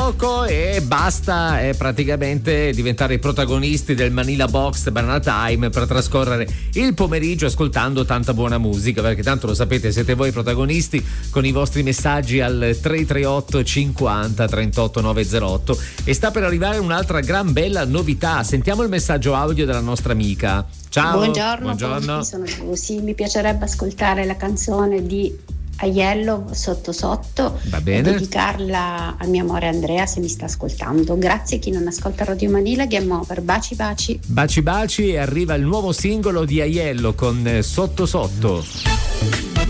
poco e basta praticamente diventare i protagonisti del Manila Box Banana Time per trascorrere il pomeriggio ascoltando tanta buona musica, perché tanto lo sapete, siete voi i protagonisti con i vostri messaggi al 338 50 38 908 e sta per arrivare un'altra gran bella novità. Sentiamo il messaggio audio della nostra amica. Ciao. Buongiorno. Sono Giussi, mi piacerebbe ascoltare la canzone di Aiello Sotto Sotto. Va bene. E dedicarla al mio amore Andrea, se mi sta ascoltando. Grazie. Chi non ascolta Radio Manila, game over. Baci baci. Baci baci, e arriva il nuovo singolo di Aiello con Sotto Sotto.